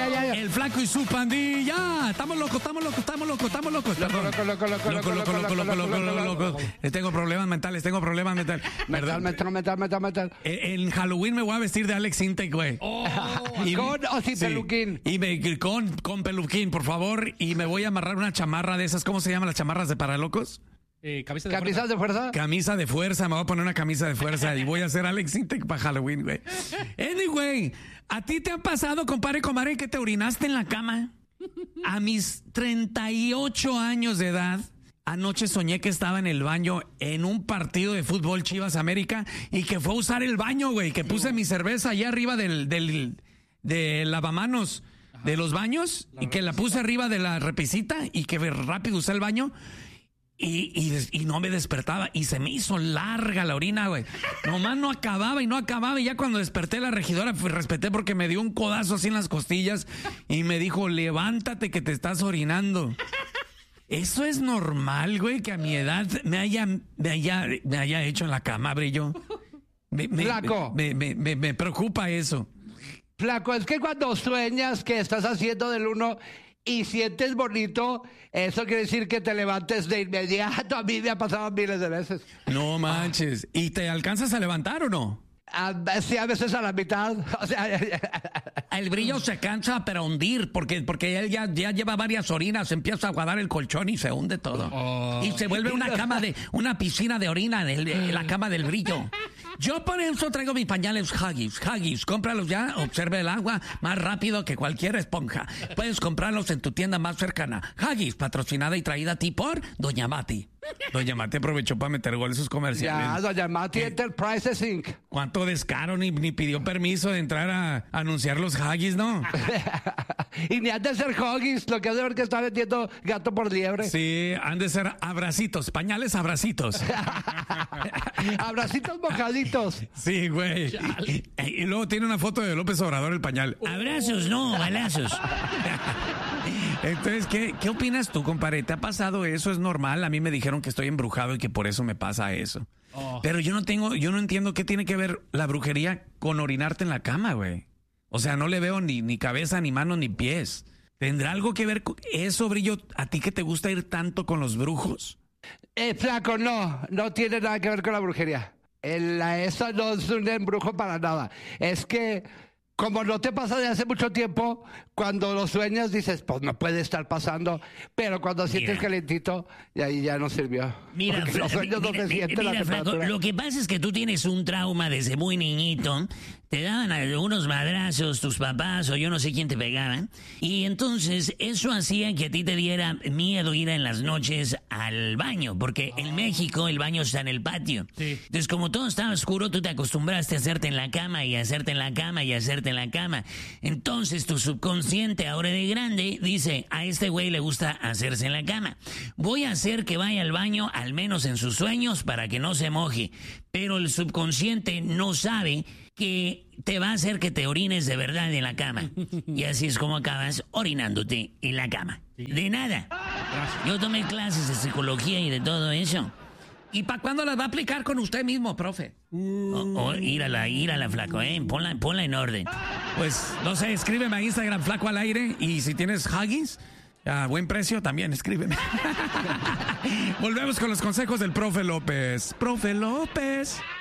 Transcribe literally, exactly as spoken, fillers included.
ya, ya, ya. El flaco y su pandilla. Estamos locos, estamos locos, estamos locos, estamos locos. Loco, loco, loco, loco, loco, loco, loco, loco, loco, loco, loco. Tengo problemas mentales, tengo problemas mentales. Metal, metal, metal, metal, metal. En Halloween me voy a vestir de Alex Intec, güey. Y con o sin peluquín. Y me, con, con peluquín, por favor. Y me voy a amarrar una chamarra de esas. ¿Cómo se llaman las chamarras de paralocos? Eh, camisa de ¿Camisas fuerza. de fuerza? Camisa de fuerza, me voy a poner una camisa de fuerza y voy a hacer Alex Intec para Halloween, güey. Anyway, ¿a ti te ha pasado, compadre, comadre, que te orinaste en la cama? A mis treinta y ocho años de edad, anoche soñé que estaba en el baño en un partido de fútbol Chivas América y que fue a usar el baño, güey, que puse mi cerveza allá arriba del, del, del lavamanos de los baños y que la puse arriba de la repisita y que rápido usé el baño. Y, y, y no me despertaba y se me hizo larga la orina, güey. Nomás no acababa y no acababa. Y ya cuando desperté, la regidora, pues, respeté porque me dio un codazo así en las costillas y me dijo, levántate que te estás orinando. Eso es normal, güey, que a mi edad me haya, me haya, me haya hecho en la cama, brillo. Me, me, Flaco. Me, me, me, me preocupa eso. Flaco, es que cuando sueñas que estás haciendo del uno y sientes bonito, eso quiere decir que te levantes de inmediato. A mí me ha pasado miles de veces. No manches. ¿Y te alcanzas a levantar o no? A, sí, a veces a la mitad. O sea, el brillo se cansa pero hundir, porque, porque él ya, ya lleva varias orinas, empieza a aguadar el colchón y se hunde todo. Oh. Y se vuelve una cama de, una piscina de orina en, en la cama del brillo. Yo por eso traigo mis pañales Huggies. Huggies, cómpralos ya, observe el agua más rápido que cualquier esponja. Puedes comprarlos en tu tienda más cercana. Huggies, patrocinada y traída a ti por Doña Mati. Doña Mati aprovechó para meter gol en sus comerciales. ya, Doña Mati Enterprises incorporated. ¿Cuánto descaro? Ni, ni pidió permiso de entrar a anunciar los Huggies, ¿no? Y ni han de ser huggies, lo que hace ver que está vendiendo gato por liebre. Sí, han de ser abracitos, pañales abracitos. Abracitos mojaditos. Sí, güey. Y, y luego tiene una foto de López Obrador el pañal. Abrazos, no, balazos. Entonces, ¿qué, ¿qué opinas tú, compadre? ¿Te ha pasado eso? ¿Es normal? A mí me dijeron que estoy embrujado y que por eso me pasa eso. Oh. Pero yo no tengo, yo no entiendo qué tiene que ver la brujería con orinarte en la cama, güey. O sea, no le veo ni, ni cabeza, ni manos, ni pies. ¿Tendrá algo que ver con eso, Brillo? ¿A ti que te gusta ir tanto con los brujos? Eh, flaco, no, no tiene nada que ver con la brujería. El, eso no es un embrujo para nada. Es que, como no te pasa de hace mucho tiempo, cuando lo sueñas dices, pues no puede estar pasando, pero cuando sientes Mira. calentito, y ahí ya no sirvió. Mira, Porque Fra- los sueños no mira, se siente la mira, Franco, temperatura. lo que pasa es que tú tienes un trauma desde muy niñito. Te daban algunos madrazos tus papás o yo no sé quién te pegaban. Y entonces eso hacía que a ti te diera miedo ir en las noches al baño. Porque en México el baño está en el patio. Sí. Entonces como todo estaba oscuro, tú te acostumbraste a hacerte en la cama y a hacerte en la cama y a hacerte en la cama. Entonces tu subconsciente ahora de grande dice, a este güey le gusta hacerse en la cama. Voy a hacer que vaya al baño al menos en sus sueños para que no se moje. Pero el subconsciente no sabe que te va a hacer que te orines de verdad en la cama. Y así es como acabas orinándote en la cama. De nada. Yo tomé clases de psicología y de todo eso. ¿Y para cuándo las va a aplicar con usted mismo, profe? O, o, írala, írala, flaco, ¿eh? Ponla, ponla en orden. Pues, no sé, escríbeme a Instagram, Flaco al Aire. Y si tienes Huggies a buen precio, también escríbeme. Volvemos con los consejos del profe López. Profe López.